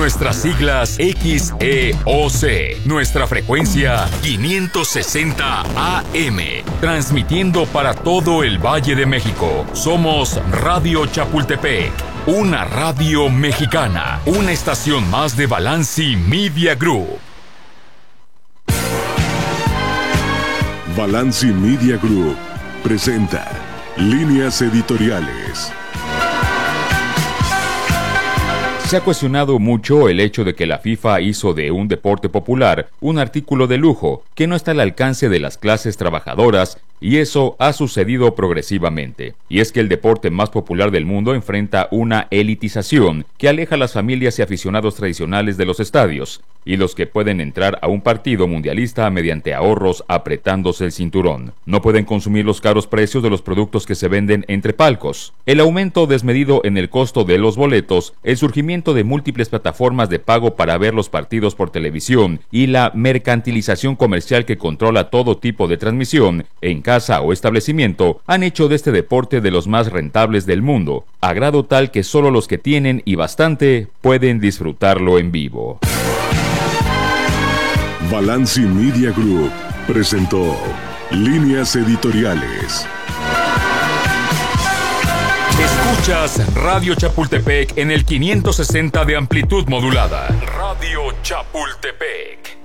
Nuestras siglas XEOC. Nuestra frecuencia 560 AM. Transmitiendo para todo el Valle de México. Somos Radio Chapultepec. Una radio mexicana. Una estación más de Balanci Media Group. Balanci Media Group presenta Líneas Editoriales. Se ha cuestionado mucho el hecho de que la FIFA hizo de un deporte popular un artículo de lujo que no está al alcance de las clases trabajadoras, y eso ha sucedido progresivamente. Y es que el deporte más popular del mundo enfrenta una elitización que aleja a las familias y aficionados tradicionales de los estadios, y los que pueden entrar a un partido mundialista mediante ahorros apretándose el cinturón. No pueden consumir los caros precios de los productos que se venden entre palcos. El aumento desmedido en el costo de los boletos, el surgimiento de múltiples plataformas de pago para ver los partidos por televisión y la mercantilización comercial que controla todo tipo de transmisión, en casa o establecimiento, han hecho de este deporte de los más rentables del mundo, a grado tal que solo los que tienen y bastante pueden disfrutarlo en vivo. Balanci Media Group presentó Líneas Editoriales. Escuchas Radio Chapultepec en el 560 de amplitud modulada. Radio Chapultepec.